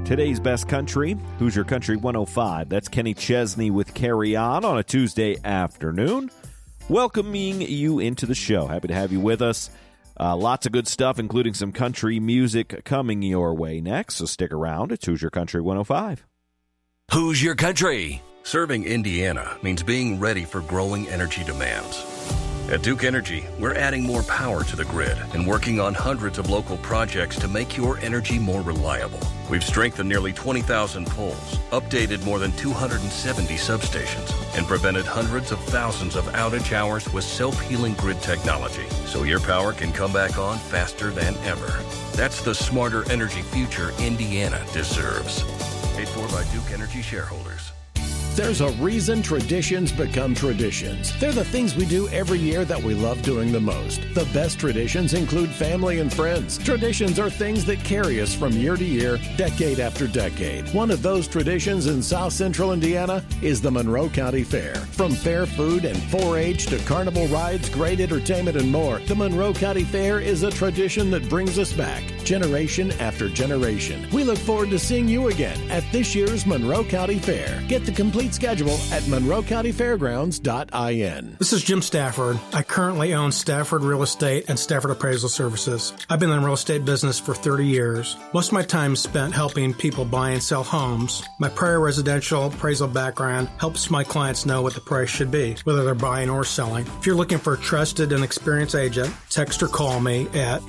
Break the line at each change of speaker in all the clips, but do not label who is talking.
Today's best country, Hoosier Country 105. That's Kenny Chesney with Carry On a Tuesday afternoon. Welcoming you into the show. Happy to have you with us. Lots of good stuff, including some country music coming your way next. So stick around. It's Hoosier Country 105.
Hoosier Country.
Serving Indiana means being ready for growing energy demands. At Duke Energy, we're adding more power to the grid and working on hundreds of local projects to make your energy more reliable. We've strengthened nearly 20,000 poles, updated more than 270 substations, and prevented hundreds of thousands of outage hours with self-healing grid technology, so your power can come back on faster than ever. That's the smarter energy future Indiana deserves. Paid for by Duke Energy shareholders.
There's a reason traditions become traditions. They're the things we do every year that we love doing the most. The best traditions include family and friends. Traditions are things that carry us from year to year, decade after decade. One of those traditions in South Central Indiana is the Monroe County Fair. From fair food and 4-H to carnival rides, great entertainment, and more, the Monroe County Fair is a tradition that brings us back, generation after generation. We look forward to seeing you again at this year's Monroe County Fair. Get the complete schedule at monroecountyfairgrounds.in.
This is Jim Stafford. I currently own Stafford Real Estate and Stafford Appraisal Services. I've been in the real estate business for 30 years. Most of my time is spent helping people buy and sell homes. My prior residential appraisal background helps my clients know what the price should be, whether they're buying or selling. If you're looking for a trusted and experienced agent, text or call me at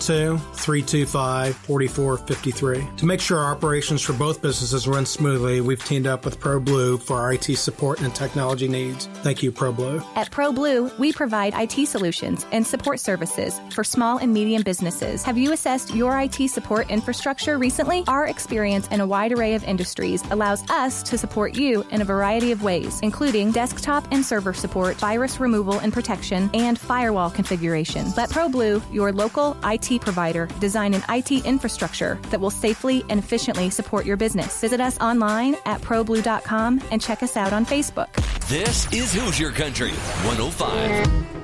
812-325-4453. To make sure our operations for both businesses run smoothly, we've teamed up with ProBlue for our IT support and technology needs. Thank you, ProBlue.
At ProBlue, we provide IT solutions and support services for small and medium businesses. Have you assessed your IT support infrastructure recently? Our experience in a wide array of industries allows us to support you in a variety of ways, including desktop and server support, virus removal and protection, and firewall configuration. Let ProBlue, your local IT provider, design an IT infrastructure that will safely and efficiently support your business. Visit us online at ProBlue.com and check us out on Facebook.
This is Hoosier Country 105.